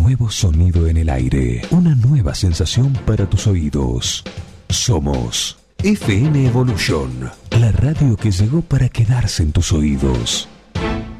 nuevo sonido en el aire, una nueva sensación para tus oídos. Somos FM Evolution, la radio que llegó para quedarse en tus oídos.